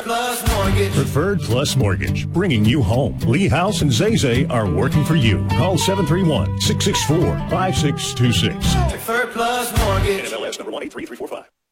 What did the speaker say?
Plus Mortgage. Preferred Plus Mortgage, bringing you home. Lee House and Zay Zay are working for you. Call 731-664-5626. Preferred Plus Mortgage. NMLS number 183345.